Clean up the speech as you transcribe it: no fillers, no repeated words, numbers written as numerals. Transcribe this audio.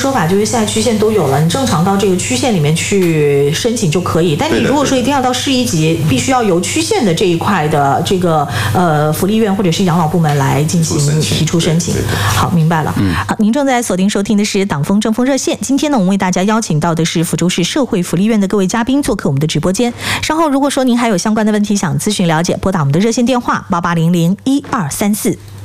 说法就是现在区县都有了，你正常到这个区县里面去申请就可以。但你如果说一定要到市一级，必须要由区县的这一块的这个福利院或者是养老部门来进行提出申请。好，明白了。好，您正在锁定收听的是党风政风热线。今天呢，我们为大家邀请到的是福州市社会福利院的各位嘉宾做客我们的直播间。稍后如果说您还有相关的问题想咨询了解，拨打我们的热线电话88001234。